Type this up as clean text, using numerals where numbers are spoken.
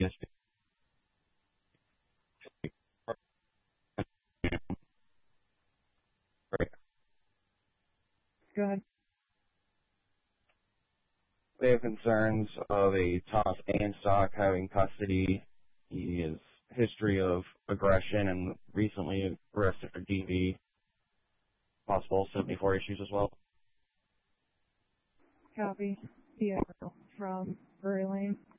Go ahead. They have concerns of a Thomas Ainstock having custody. He has history of aggression and recently arrested for DV. Possible 74 issues as well. Copy. Theo from Prairie Lane.